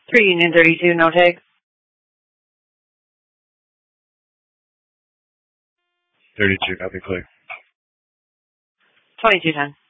3 Union 32, no tag. 32, copy, clear. 2210.